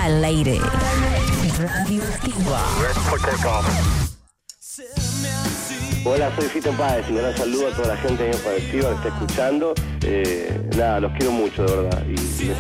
al aire. Radioactiva. Hola, soy Fito Páez y un gran saludo a toda la gente de Radioactiva que está escuchando. Nada, los quiero mucho, de verdad. Y